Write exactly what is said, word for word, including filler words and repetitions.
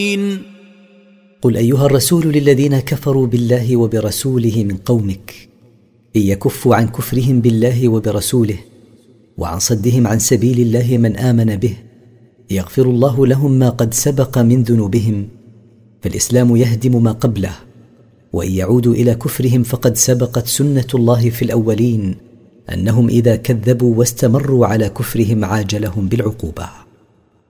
قل أيها الرسول للذين كفروا بالله وبرسوله من قومك إن يكفوا عن كفرهم بالله وبرسوله وعن صدهم عن سبيل الله من آمن به يغفر الله لهم ما قد سبق من ذنوبهم، فالإسلام يهدم ما قبله، وإن يعودوا إلى كفرهم فقد سبقت سنة الله في الأولين أنهم إذا كذبوا واستمروا على كفرهم عاجلهم بالعقوبة.